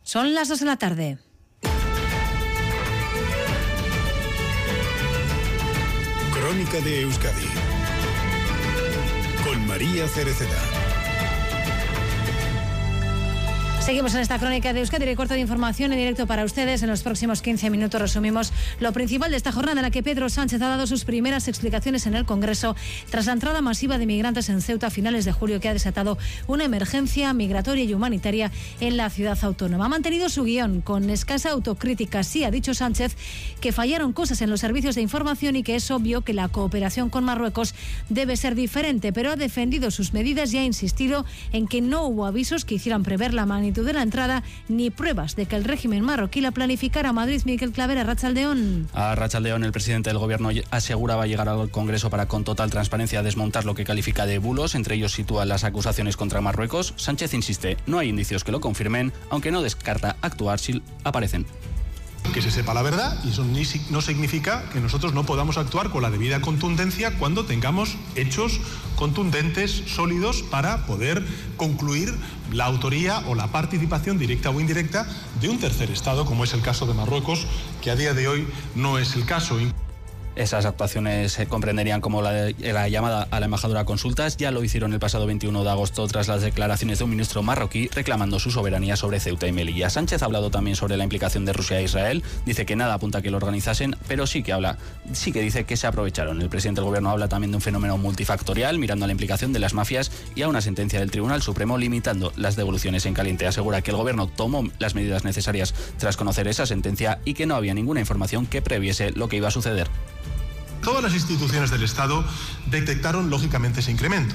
Son las 2 de la tarde. Crónica de Euskadi con María Cereceda. Seguimos en esta crónica de Euskadi, corto de información en directo para ustedes. En los próximos 15 minutos resumimos lo principal de esta jornada en la que Pedro Sánchez ha dado sus primeras explicaciones en el Congreso tras la entrada masiva de migrantes en Ceuta a finales de julio, que ha desatado una emergencia migratoria y humanitaria en la ciudad autónoma. Ha mantenido su guión con escasa autocrítica. Sí, ha dicho Sánchez que fallaron cosas en los servicios de información y que es obvio que la cooperación con Marruecos debe ser diferente, pero ha defendido sus medidas y ha insistido en que no hubo avisos que hicieran prever la magnitud de la entrada ni pruebas de que el régimen marroquí la planificara. Madrid, Miquel Clavera, Arratsaldeón. A Arratsaldeón, el presidente del gobierno aseguraba llegar al Congreso para con total transparencia desmontar lo que califica de bulos. Entre ellos sitúa las acusaciones contra Marruecos. Sánchez insiste, no hay indicios que lo confirmen, aunque no descarta actuar si aparecen. Que se sepa la verdad, y eso no significa que nosotros no podamos actuar con la debida contundencia cuando tengamos hechos contundentes, sólidos, para poder concluir la autoría o la participación directa o indirecta de un tercer Estado, como es el caso de Marruecos, que a día de hoy no es el caso. Esas actuaciones se comprenderían como la llamada a la embajadora a consultas. Ya lo hicieron el pasado 21 de agosto tras las declaraciones de un ministro marroquí reclamando su soberanía sobre Ceuta y Melilla. Sánchez ha hablado también sobre la implicación de Rusia e Israel. Dice que nada apunta a que lo organizasen, pero sí que dice que se aprovecharon. El presidente del gobierno habla también de un fenómeno multifactorial, mirando a la implicación de las mafias y a una sentencia del Tribunal Supremo limitando las devoluciones en caliente. Asegura que el gobierno tomó las medidas necesarias tras conocer esa sentencia y que no había ninguna información que previese lo que iba a suceder. Todas las instituciones del Estado detectaron lógicamente ese incremento.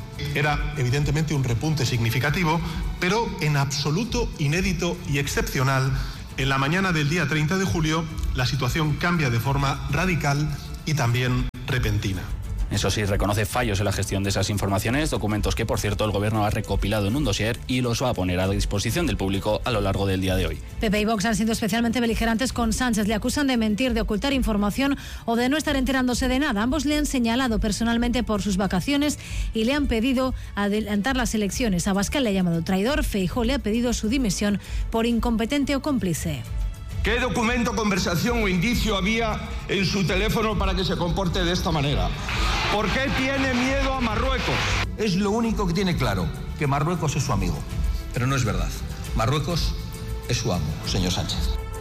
Era evidentemente un repunte significativo, pero en absoluto inédito y excepcional. En la mañana del día 30 de julio, la situación cambia de forma radical y también repentina. Eso sí, reconoce fallos en la gestión de esas informaciones, documentos que, por cierto, el gobierno ha recopilado en un dossier y los va a poner a disposición del público a lo largo del día de hoy. PP y Vox han sido especialmente beligerantes con Sánchez. Le acusan de mentir, de ocultar información o de no estar enterándose de nada. Ambos le han señalado personalmente por sus vacaciones y le han pedido adelantar las elecciones. Abascal le ha llamado traidor. Feijóo le ha pedido su dimisión por incompetente o cómplice. ¿Qué documento, conversación o indicio había en su teléfono para que se comporte de esta manera? ¿Por qué tiene miedo a Marruecos? Es lo único que tiene claro, que Marruecos es su amigo. Pero no es verdad. Marruecos es su amo, señor Sánchez.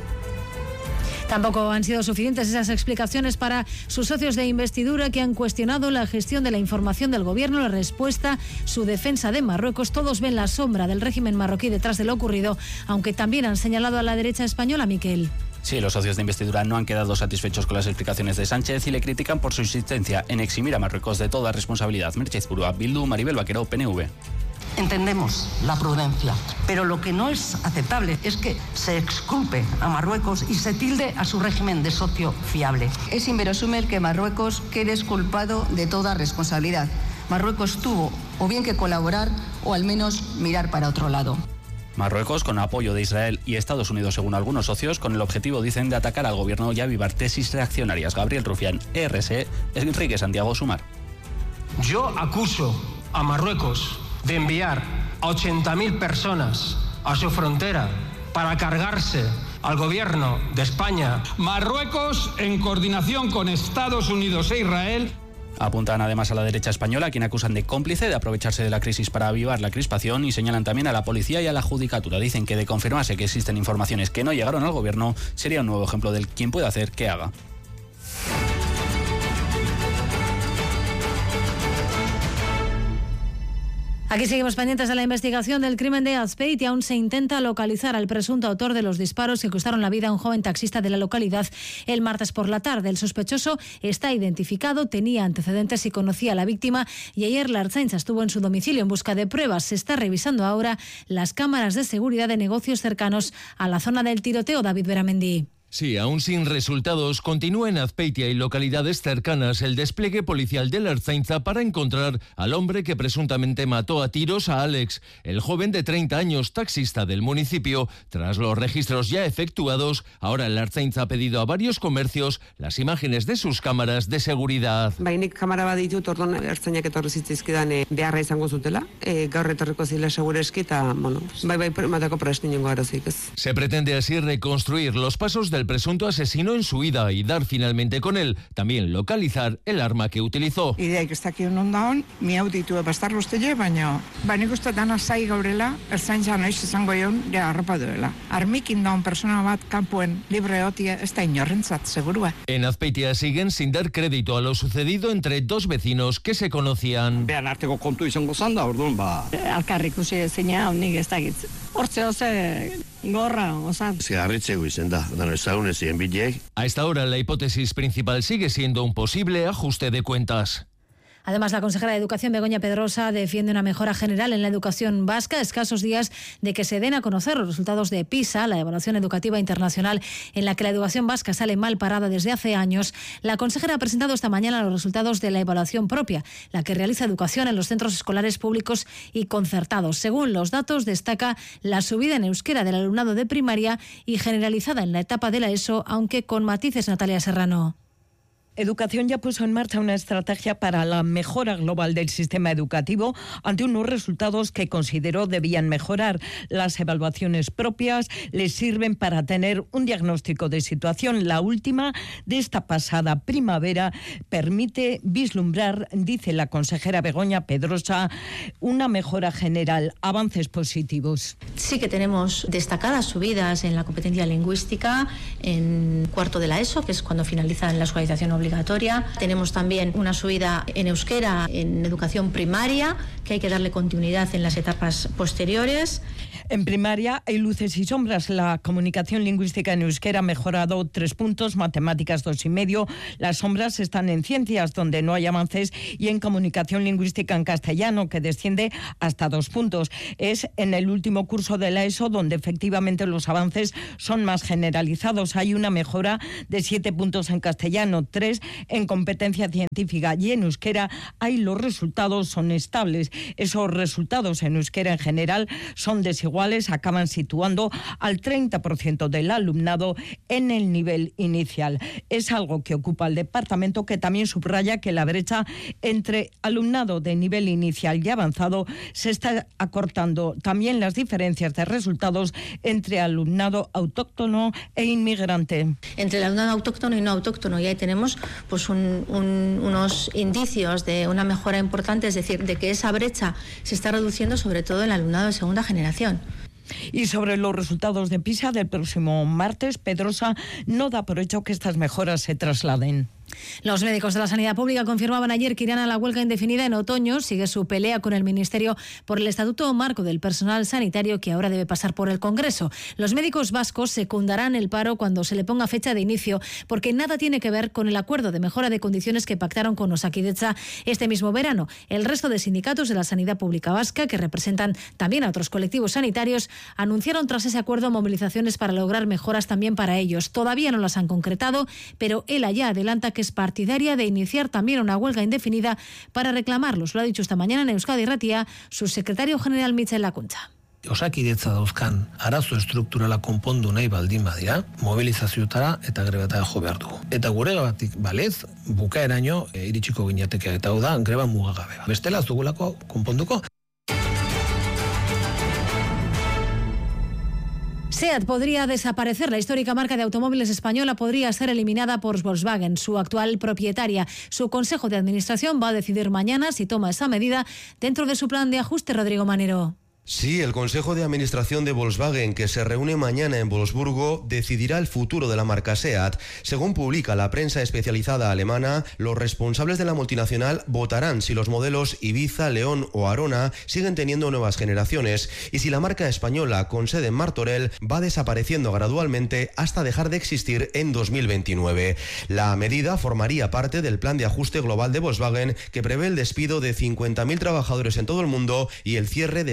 Tampoco han sido suficientes esas explicaciones para sus socios de investidura, que han cuestionado la gestión de la información del gobierno, la respuesta, su defensa de Marruecos. Todos ven la sombra del régimen marroquí detrás de lo ocurrido, aunque también han señalado a la derecha española, Miquel. Sí, los socios de investidura no han quedado satisfechos con las explicaciones de Sánchez y le critican por su insistencia en eximir a Marruecos de toda responsabilidad. Merche Izpurua, Bildu, Maribel Vaquero, PNV. Entendemos la prudencia, pero lo que no es aceptable es que se exculpe a Marruecos y se tilde a su régimen de socio fiable. Es inverosímil que Marruecos quede exculpado de toda responsabilidad. Marruecos tuvo o bien que colaborar o al menos mirar para otro lado. Marruecos, con apoyo de Israel y Estados Unidos, según algunos socios, con el objetivo, dicen, de atacar al gobierno y avivar tesis reaccionarias. Gabriel Rufián, ERC, Enrique Santiago, Sumar. Yo acuso a Marruecos de enviar a 80.000 personas a su frontera para cargarse al gobierno de España. Marruecos, en coordinación con Estados Unidos e Israel. Apuntan además a la derecha española, a quien acusan de cómplice de aprovecharse de la crisis para avivar la crispación, y señalan también a la policía y a la judicatura. Dicen que de confirmarse que existen informaciones que no llegaron al gobierno, sería un nuevo ejemplo del quien puede hacer que haga. Aquí seguimos pendientes de la investigación del crimen de Azpeitia y aún se intenta localizar al presunto autor de los disparos que costaron la vida a un joven taxista de la localidad el martes por la tarde. El sospechoso está identificado, tenía antecedentes y conocía a la víctima, y ayer la Ertzaintza estuvo en su domicilio en busca de pruebas. Se está revisando ahora las cámaras de seguridad de negocios cercanos a la zona del tiroteo. David Beramendi. Sí, aún sin resultados, continúa en Azpeitia y localidades cercanas el despliegue policial de la Ertzaintza para encontrar al hombre que presuntamente mató a tiros a Alex, el joven de 30 años, taxista del municipio. Tras los registros ya efectuados, ahora la Ertzaintza ha pedido a varios comercios las imágenes de sus cámaras de seguridad. Bainik kamera bat ditut, orduan ertzainak etorri zitzaizkidan beharra izango zutela. Gaur etorriko zila segureski eta, bai matako prest inongo arazoik ez. Se pretende así reconstruir los pasos del presunto asesino en su huida y dar finalmente con él, también localizar el arma que utilizó. Ideak ez dakit non daun, mi hau ditu bastar ustele, baina nik uste dana zai gaurela, ertzaintza noiz izango egon, ja arropa duela. Armikin daun persona bat kanpoen libre otia, ez da inorrentzat, segurua. En Azpeitia siguen sin dar crédito a lo sucedido entre dos vecinos que se conocían. Behan arteko kontu izango zanda, orduan, Alkarri ikusi ezina, nik ez dakit. Hortze oze gorra, osan. A esta hora la hipótesis principal sigue siendo un posible ajuste de cuentas. Además, la consejera de Educación, Begoña Pedrosa, defiende una mejora general en la educación vasca a escasos días de que se den a conocer los resultados de PISA, la evaluación educativa internacional en la que la educación vasca sale mal parada desde hace años. La consejera ha presentado esta mañana los resultados de la evaluación propia, la que realiza educación en los centros escolares públicos y concertados. Según los datos, destaca la subida en euskera del alumnado de primaria y generalizada en la etapa de la ESO, aunque con matices. Natalia Serrano. Educación ya puso en marcha una estrategia para la mejora global del sistema educativo ante unos resultados que consideró debían mejorar. Las evaluaciones propias les sirven para tener un diagnóstico de situación. La última de esta pasada primavera permite vislumbrar, dice la consejera Begoña Pedrosa, una mejora general, avances positivos. Sí que tenemos destacadas subidas en la competencia lingüística en cuarto de la ESO, que es cuando finaliza la escolarización obligatoria. Tenemos también una subida en euskera en educación primaria, que hay que darle continuidad en las etapas posteriores. En primaria hay luces y sombras. La comunicación lingüística en euskera ha mejorado 3 puntos, matemáticas 2,5. Las sombras están en ciencias, donde no hay avances, y en comunicación lingüística en castellano, que desciende hasta 2 puntos. Es en el último curso de la ESO donde efectivamente los avances son más generalizados. Hay una mejora de 7 puntos en castellano, 3 en competencia científica, y en euskera los resultados son estables. Esos resultados en euskera en general son desiguales, acaban situando al 30% del alumnado en el nivel inicial. Es algo que ocupa el departamento, que también subraya que la brecha entre alumnado de nivel inicial y avanzado se está acortando. También las diferencias de resultados entre alumnado autóctono e inmigrante. Entre el alumnado autóctono y no autóctono, y ahí tenemos pues unos indicios de una mejora importante, es decir, de que esa brecha se está reduciendo sobre todo en el alumnado de segunda generación. Y sobre los resultados de PISA del próximo martes, Pedrosa no da por hecho que estas mejoras se trasladen. Los médicos de la sanidad pública confirmaban ayer que irán a la huelga indefinida en otoño. Sigue su pelea con el Ministerio por el Estatuto Marco del Personal Sanitario, que ahora debe pasar por el Congreso. Los médicos vascos secundarán el paro cuando se le ponga fecha de inicio, porque nada tiene que ver con el acuerdo de mejora de condiciones que pactaron con Osakidetza este mismo verano. El resto de sindicatos de la sanidad pública vasca, que representan también a otros colectivos sanitarios, anunciaron tras ese acuerdo movilizaciones para lograr mejoras también para ellos. Todavía no las han concretado, pero ELA ya adelanta que es partidaria de iniciar también una huelga indefinida para reclamarlos. Lo ha dicho esta mañana en Euskadi Irratia su secretario general Michel Lakuntza. Osakidetza dauzkan arazo estrukturala konpondu nahi baldin badira, mobilizazioetara eta grebatara jo behar dugu. Eta gure batik balez, bukaeraino iritsiko ginateke, eta hau da greba mugagabe. Bestela ez dugulako konponduko. SEAT podría desaparecer. La histórica marca de automóviles española podría ser eliminada por Volkswagen, su actual propietaria. Su consejo de administración va a decidir mañana si toma esa medida dentro de su plan de ajuste. Rodrigo Manero. Sí, el Consejo de Administración de Volkswagen, que se reúne mañana en Wolfsburgo, decidirá el futuro de la marca SEAT. Según publica la prensa especializada alemana, los responsables de la multinacional votarán si los modelos Ibiza, León o Arona siguen teniendo nuevas generaciones y si la marca española con sede en Martorell va desapareciendo gradualmente hasta dejar de existir en 2029. La medida formaría parte del plan de ajuste global de Volkswagen, que prevé el despido de 50.000 trabajadores en todo el mundo y el cierre de varias plantas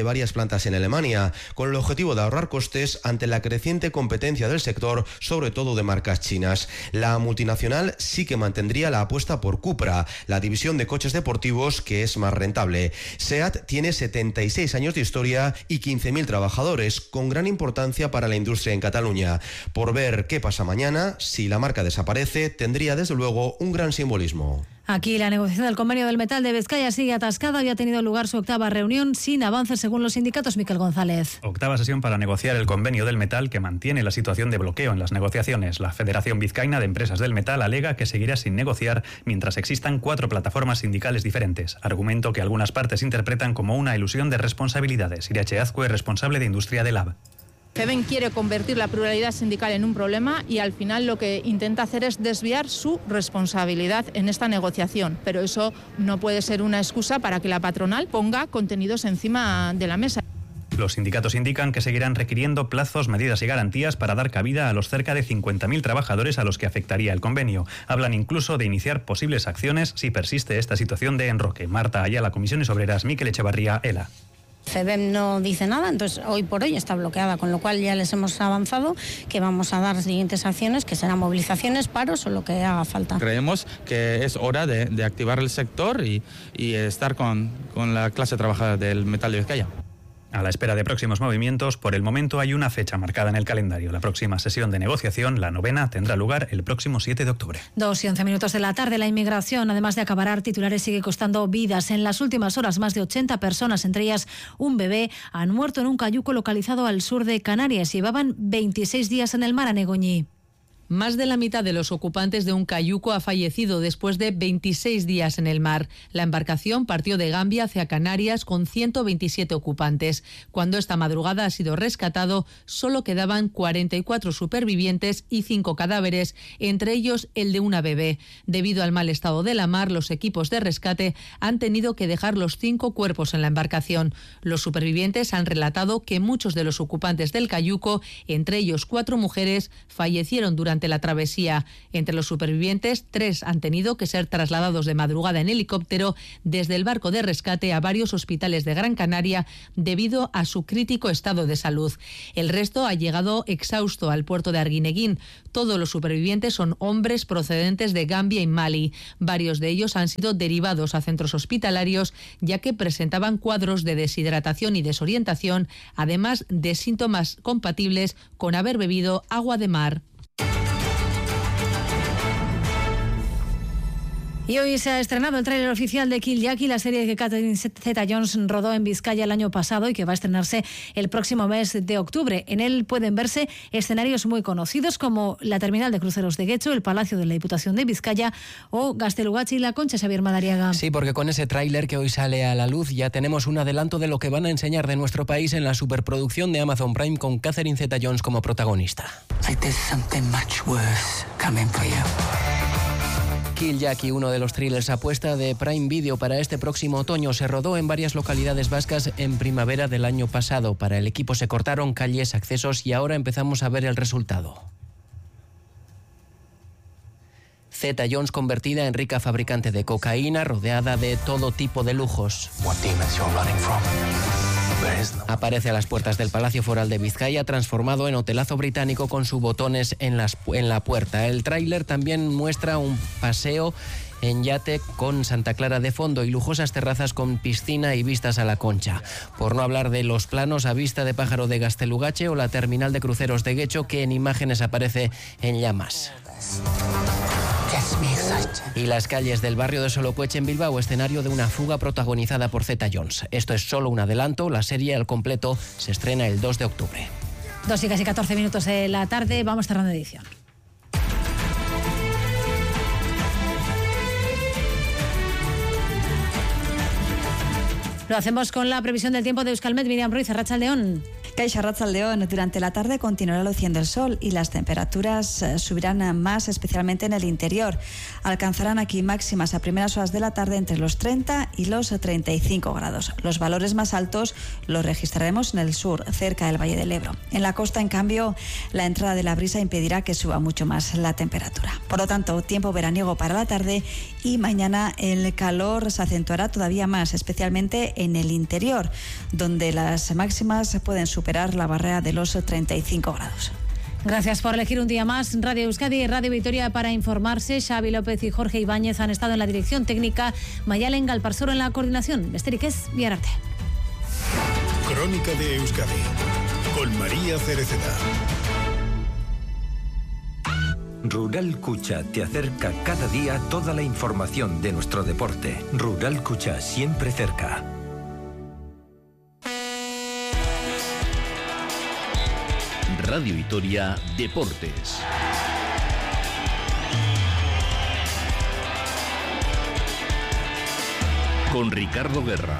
plantas en Alemania, con el objetivo de ahorrar costes ante la creciente competencia del sector, sobre todo de marcas chinas. La multinacional sí que mantendría la apuesta por Cupra, la división de coches deportivos que es más rentable. SEAT tiene 76 años de historia y 15.000 trabajadores, con gran importancia para la industria en Cataluña. Por ver qué pasa mañana, si la marca desaparece, tendría desde luego un gran simbolismo. Aquí la negociación del convenio del metal de Vizcaya sigue atascada. Había tenido lugar su octava reunión sin avances según los sindicatos. Miquel González. Octava sesión para negociar el convenio del metal que mantiene la situación de bloqueo en las negociaciones. La Federación Vizcaína de Empresas del Metal alega que seguirá sin negociar mientras existan 4 plataformas sindicales diferentes. Argumento que algunas partes interpretan como una elusión de responsabilidades. Irache Azcue, responsable de industria de LAB. FEBEN quiere convertir la pluralidad sindical en un problema y al final lo que intenta hacer es desviar su responsabilidad en esta negociación. Pero eso no puede ser una excusa para que la patronal ponga contenidos encima de la mesa. Los sindicatos indican que seguirán requiriendo plazos, medidas y garantías para dar cabida a los cerca de 50.000 trabajadores a los que afectaría el convenio. Hablan incluso de iniciar posibles acciones si persiste esta situación de enroque. Marta Ayala, Comisiones Obreras, Miquel Echevarría, ELA. FEBEM no dice nada, entonces hoy por hoy está bloqueada, con lo cual ya les hemos avanzado que vamos a dar las siguientes acciones, que serán movilizaciones, paros o lo que haga falta. Creemos que es hora de activar el sector y estar con la clase trabajadora del metal de Vizcaya. A la espera de próximos movimientos, por el momento hay una fecha marcada en el calendario. La próxima sesión de negociación, la 9ª, tendrá lugar el próximo 7 de octubre. 2:11 de la tarde. La inmigración, además de acaparar titulares, sigue costando vidas. En las últimas horas, más de 80 personas, entre ellas un bebé, han muerto en un cayuco localizado al sur de Canarias. Llevaban 26 días en el mar, Anegoñi. Más de la mitad de los ocupantes de un cayuco ha fallecido después de 26 días en el mar. La embarcación partió de Gambia hacia Canarias con 127 ocupantes. Cuando esta madrugada ha sido rescatado, solo quedaban 44 supervivientes y 5 cadáveres, entre ellos el de una bebé. Debido al mal estado de la mar, los equipos de rescate han tenido que dejar los 5 cuerpos en la embarcación. Los supervivientes han relatado que muchos de los ocupantes del cayuco, entre ellos 4 mujeres, fallecieron durante la travesía. Entre los supervivientes, 3 han tenido que ser trasladados de madrugada en helicóptero desde el barco de rescate a varios hospitales de Gran Canaria debido a su crítico estado de salud. El resto ha llegado exhausto al puerto de Arguineguín. Todos los supervivientes son hombres procedentes de Gambia y Mali. Varios de ellos han sido derivados a centros hospitalarios ya que presentaban cuadros de deshidratación y desorientación, además de síntomas compatibles con haber bebido agua de mar. Y hoy se ha estrenado el tráiler oficial de Kill Jackie, la serie que Catherine Zeta-Jones rodó en Vizcaya el año pasado y que va a estrenarse el próximo mes de octubre. En él pueden verse escenarios muy conocidos como la terminal de cruceros de Guecho, el Palacio de la Diputación de Vizcaya o Gaztelugatxe y la Concha. Xavier Madariaga. Sí, porque con ese tráiler que hoy sale a la luz ya tenemos un adelanto de lo que van a enseñar de nuestro país en la superproducción de Amazon Prime con Catherine Zeta-Jones como protagonista. Kill Jackie, uno de los thrillers apuesta de Prime Video para este próximo otoño, se rodó en varias localidades vascas en primavera del año pasado. Para el equipo se cortaron calles, accesos y ahora empezamos a ver el resultado. Zeta-Jones convertida en rica fabricante de cocaína, rodeada de todo tipo de lujos. Aparece a las puertas del Palacio Foral de Vizcaya, transformado en hotelazo británico con sus botones en la puerta. El tráiler también muestra un paseo en yate con Santa Clara de fondo y lujosas terrazas con piscina y vistas a la Concha. Por no hablar de los planos a vista de pájaro de Gaztelugatxe o la terminal de cruceros de Guecho, que en imágenes aparece en llamas. Y las calles del barrio de Solopuech en Bilbao, escenario de una fuga protagonizada por Zeta-Jones. Esto es solo un adelanto, la serie al completo se estrena el 2 de octubre. 2 y casi 14 minutos de la tarde, vamos cerrando edición. Lo hacemos con la previsión del tiempo de Euskalmet. Miriam Ruiz, arratsaldeon. Kaixo, arratsaldeón. Durante la tarde continuará luciendo el sol y las temperaturas subirán más, especialmente en el interior. Alcanzarán aquí máximas a primeras horas de la tarde entre los 30 y los 35 grados. Los valores más altos los registraremos en el sur, cerca del Valle del Ebro. En la costa, en cambio, la entrada de la brisa impedirá que suba mucho más la temperatura. Por lo tanto, tiempo veraniego para la tarde, y mañana el calor se acentuará todavía más, especialmente en el interior, donde las máximas pueden superar la barrera de los 35 grados. Gracias por elegir un día más Radio Euskadi y Radio Vitoria para informarse. Xavi López y Jorge Ibáñez han estado en la dirección técnica, Mayalen Galparsoro en la coordinación. Besterik ez, bihar arte. Crónica de Euskadi con María Cereceda. Rural Kucha te acerca cada día toda la información de nuestro deporte. Rural Kucha, siempre cerca. Radio Vitoria Deportes. Con Ricardo Guerra.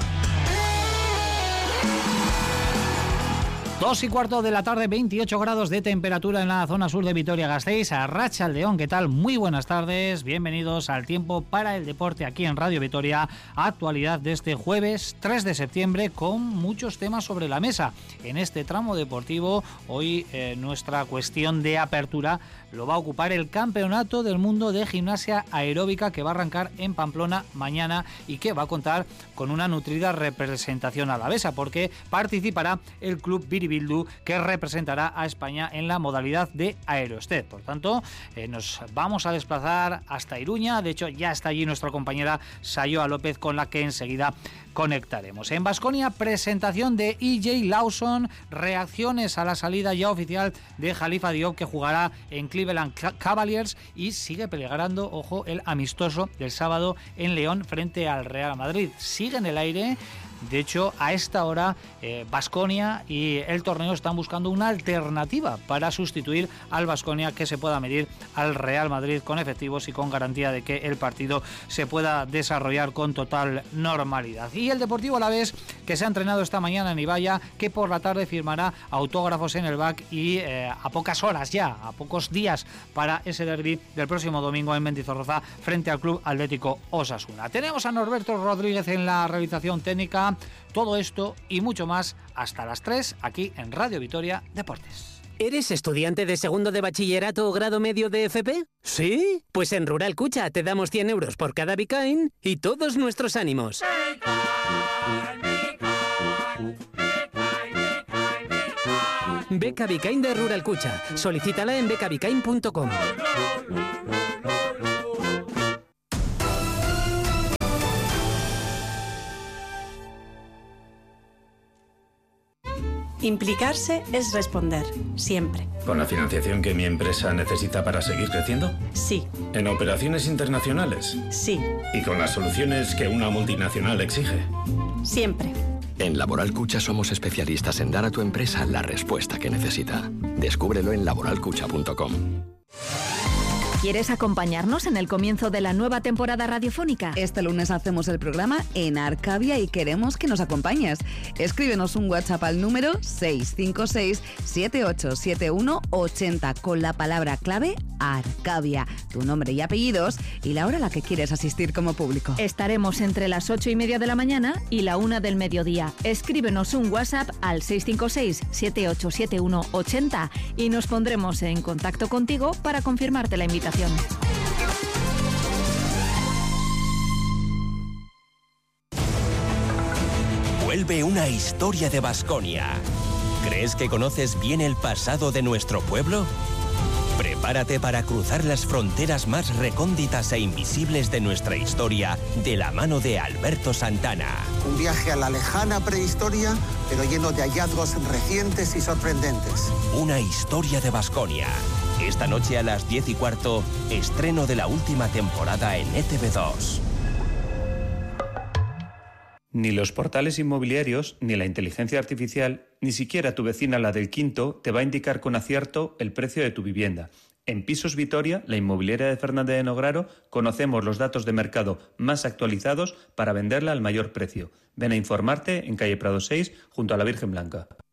2:15 de la tarde, 28 grados de temperatura en la zona sur de Vitoria-Gasteiz. Arratsaldeón, ¿qué tal? Muy buenas tardes, bienvenidos al Tiempo para el Deporte aquí en Radio Vitoria. Actualidad de este jueves 3 de septiembre con muchos temas sobre la mesa. En este tramo deportivo, hoy nuestra cuestión de apertura lo va a ocupar el Campeonato del Mundo de Gimnasia Aeróbica, que va a arrancar en Pamplona mañana y que va a contar con una nutrida representación alavesa, porque participará el Club Biribildu, que representará a España en la modalidad de aerostet. Por tanto, nos vamos a desplazar hasta Iruña. De hecho, ya está allí nuestra compañera Sayoa López, con la que enseguida conectaremos. En Baskonia, presentación de E.J. Lawson, reacciones a la salida ya oficial de Khalifa Diop, que jugará en Cleveland Cavaliers y sigue peligrando, ojo, el amistoso del sábado en León frente al Real Madrid. Sigue en el aire. De hecho, a esta hora, Baskonia y el torneo están buscando una alternativa para sustituir al Baskonia, que se pueda medir al Real Madrid con efectivos y con garantía de que el partido se pueda desarrollar con total normalidad. Y el Deportivo Alavés, que se ha entrenado esta mañana en Ibaya, que por la tarde firmará autógrafos en el BAC y a pocas horas ya, a pocos días para ese derbi del próximo domingo en Mendizorroza frente al Club Atlético Osasuna. Tenemos a Norberto Rodríguez en la realización técnica. Todo esto y mucho más hasta las 3 aquí en Radio Vitoria Deportes. ¿Eres estudiante de segundo de bachillerato o grado medio de FP? ¿Sí? Pues en Rural Kucha te damos 100 euros por cada Bikain y todos nuestros ánimos. Beca Bikain de Rural Kucha. Solicítala en becabikain.com. Implicarse es responder, siempre. ¿Con la financiación que mi empresa necesita para seguir creciendo? Sí. ¿En operaciones internacionales? Sí. ¿Y con las soluciones que una multinacional exige? Siempre. En Laboral Kucha somos especialistas en dar a tu empresa la respuesta que necesita. Descúbrelo en laboralkucha.com. ¿Quieres acompañarnos en el comienzo de la nueva temporada radiofónica? Este lunes hacemos el programa en Arcavia y queremos que nos acompañes. Escríbenos un WhatsApp al número 656-787180 con la palabra clave Arcavia, tu nombre y apellidos y la hora a la que quieres asistir como público. Estaremos entre las 8:30 de la mañana y la 1 del mediodía. Escríbenos un WhatsApp al 656-787180 y nos pondremos en contacto contigo para confirmarte la invitación. Vuelve una historia de Baskonia. ¿Crees que conoces bien el pasado de nuestro pueblo? Prepárate para cruzar las fronteras más recónditas e invisibles de nuestra historia de la mano de Alberto Santana. Un viaje a la lejana prehistoria, pero lleno de hallazgos recientes y sorprendentes. Una historia de Baskonia. Esta noche a las 10:15, estreno de la última temporada en ETV2. Ni los portales inmobiliarios, ni la inteligencia artificial, ni siquiera tu vecina, la del Quinto, te va a indicar con acierto el precio de tu vivienda. En Pisos Vitoria, la inmobiliaria de Fernández de Nograro, conocemos los datos de mercado más actualizados para venderla al mayor precio. Ven a informarte en calle Prado 6, junto a la Virgen Blanca.